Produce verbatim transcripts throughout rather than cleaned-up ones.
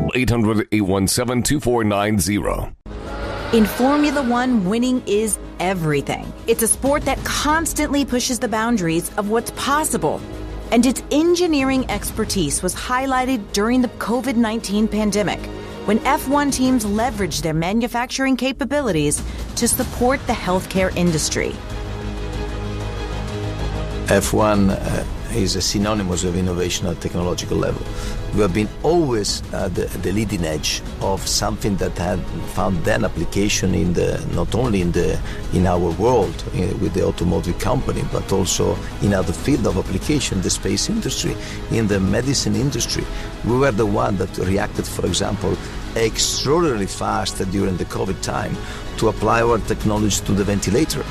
Call eight hundred, eight one seven, two four nine zero. In Formula One, winning is everything. It's a sport that constantly pushes the boundaries of what's possible. And its engineering expertise was highlighted during the covid nineteen pandemic, when F one teams leveraged their manufacturing capabilities to support the healthcare industry. F one uh, is a synonymous of innovation at technological level. We have been always at the, the leading edge of something that had found then application in the not only in the in our world uh, with the automotive company, but also in other field of application, the space industry, in the medicine industry. We were the one that reacted, for example, extraordinarily fast during the COVID time to apply our technology to the ventilator.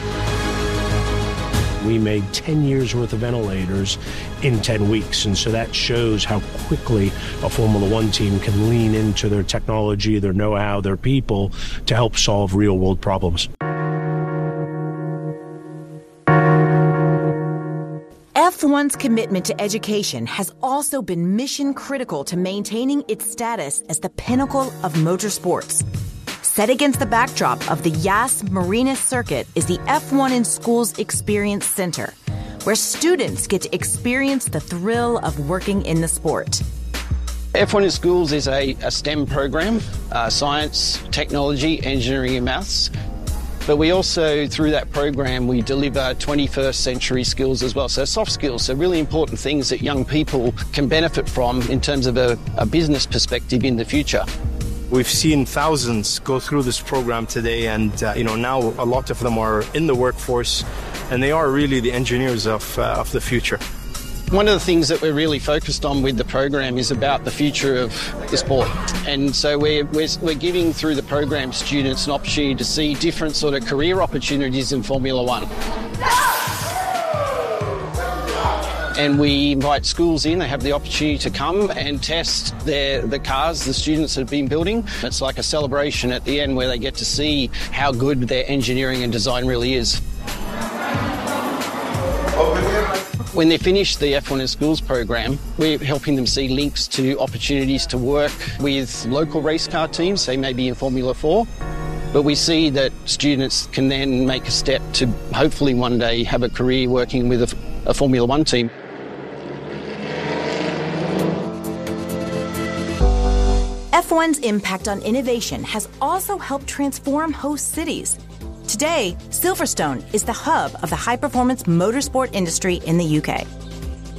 We made ten years worth of ventilators in ten weeks. And so that shows how quickly a Formula One team can lean into their technology, their know-how, their people to help solve real-world problems. F one's commitment to education has also been mission critical to maintaining its status as the pinnacle of motorsports. Set against the backdrop of the Yas Marina circuit is the F one in Schools Experience Center, where students get to experience the thrill of working in the sport. F one in Schools is a, a STEM program, uh, science, technology, engineering and maths. But we also, through that program, we deliver twenty-first century skills as well. So soft skills, so really important things that young people can benefit from in terms of a, a business perspective in the future. We've seen thousands go through this program today, and uh, you know now a lot of them are in the workforce, and they are really the engineers of, uh, of the future. One of the things that we're really focused on with the program is about the future of the sport. And so we're, we're, we're giving through the program students an opportunity to see different sort of career opportunities in Formula One. And we invite schools in, they have the opportunity to come and test their, the cars the students have been building. It's like a celebration at the end where they get to see how good their engineering and design really is. When they finish the F one in Schools program, we're helping them see links to opportunities to work with local race car teams, say maybe in Formula four. But we see that students can then make a step to hopefully one day have a career working with a, a Formula One team. F one's impact on innovation has also helped transform host cities. Today, Silverstone is the hub of the high-performance motorsport industry in the U K.